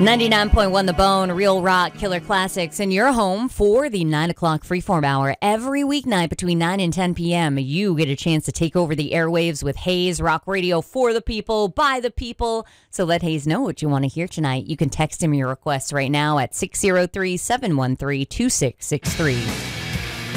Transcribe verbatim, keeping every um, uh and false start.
ninety-nine point one The Bone, Real Rock Killer Classics, in your home for the nine o'clock Freeform Hour. Every weeknight between nine and ten p.m., you get a chance to take over the airwaves with Hayes Rock Radio for the people, by the people. So let Hayes know what you want to hear tonight. You can text him your requests right now at six oh three, seven one three, two six six three.